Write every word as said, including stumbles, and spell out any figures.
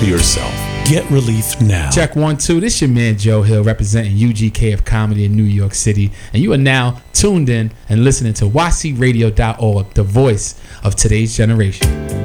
to yourself. Get relief now. Check one, two. This your man Joe Hill representing U G K F Comedy in New York City. And you are now tuned in and listening to Y C radio dot org, the voice of today's generation.